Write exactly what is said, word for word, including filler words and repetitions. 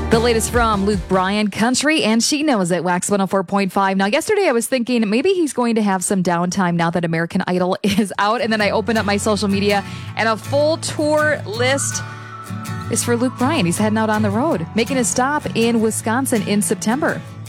The latest from Luke Bryan, country, and she knows it, Wax one oh four point five. Now, yesterday I was thinking maybe he's going to have some downtime now that American Idol is out. And then I opened up my social media and a full tour list is for Luke Bryan. He's heading out on the road, making a stop in Wisconsin in September.